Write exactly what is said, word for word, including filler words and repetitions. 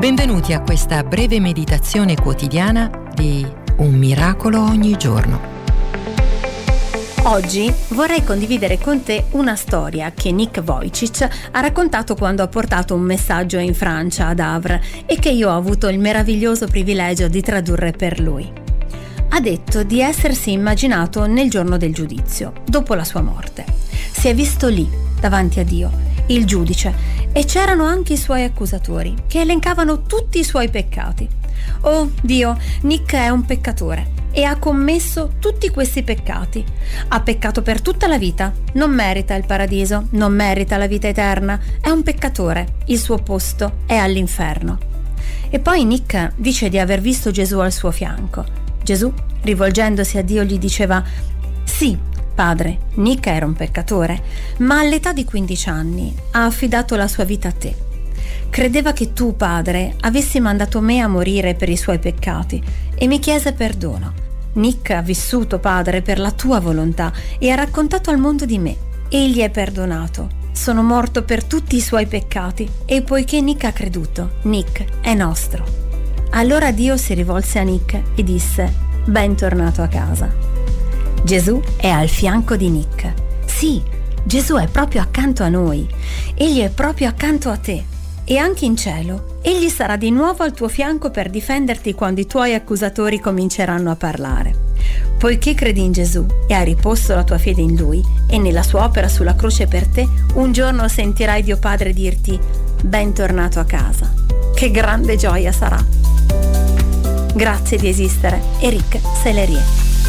Benvenuti a questa breve meditazione quotidiana di Un miracolo ogni giorno. Oggi vorrei condividere con te una storia che Nick Vujicic ha raccontato quando ha portato un messaggio in Francia, ad Havre, e che io ho avuto il meraviglioso privilegio di tradurre per lui. Ha detto di essersi immaginato nel giorno del giudizio, dopo la sua morte. Si è visto lì, davanti a Dio, il giudice, e c'erano anche i suoi accusatori, che elencavano tutti i suoi peccati. Oh Dio, Nick è un peccatore e ha commesso tutti questi peccati. Ha peccato per tutta la vita, non merita il paradiso, non merita la vita eterna, è un peccatore, il suo posto è all'inferno. E poi Nick dice di aver visto Gesù al suo fianco. Gesù, rivolgendosi a Dio, gli diceva: sì, padre, Nick era un peccatore, ma all'età di quindici anni ha affidato la sua vita a te. Credeva che tu, padre, avessi mandato me a morire per i suoi peccati e mi chiese perdono. Nick ha vissuto, padre, per la tua volontà e ha raccontato al mondo di me. Egli è perdonato. Sono morto per tutti i suoi peccati e poiché Nick ha creduto, Nick è nostro. Allora Dio si rivolse a Nick e disse: bentornato a casa. Gesù è al fianco di Nick. Sì, Gesù è proprio accanto a noi. Egli è proprio accanto a te. E anche in cielo, egli sarà di nuovo al tuo fianco per difenderti quando i tuoi accusatori cominceranno a parlare. Poiché credi in Gesù e hai riposto la tua fede in Lui e nella sua opera sulla croce per te, un giorno sentirai Dio Padre dirti: bentornato a casa. Che grande gioia sarà! Grazie di esistere. Eric Sellerie.